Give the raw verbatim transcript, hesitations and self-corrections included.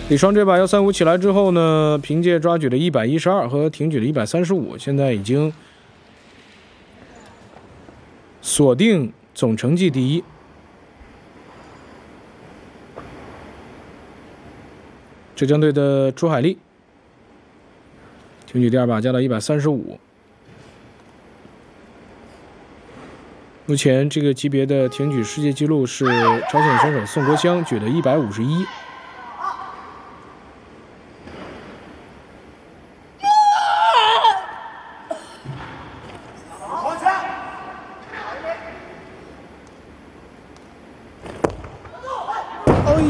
李双这把幺三五起来之后呢，凭借抓举的一百一十二和挺举的一百三十五，现在已经锁定总成绩第一。浙江队的朱海丽，挺举第二把加到一百三十五。目前这个级别的挺举世界纪录是朝鲜选手宋国香举的一百五十一。